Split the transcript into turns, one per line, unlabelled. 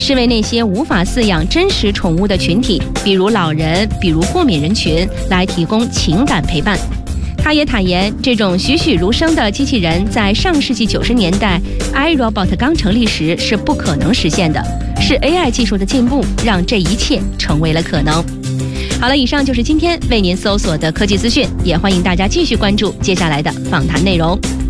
是为那些无法饲养真实宠物的群体，比如老人，比如过敏人群，来提供情感陪伴。他也坦言，这种栩栩如生的机器人在上世纪90年代 iRobot 刚成立时是不可能实现的，是 AI 技术的进步让这一切成为了可能。好了，以上就是今天为您搜索的科技资讯，也欢迎大家继续关注接下来的访谈内容。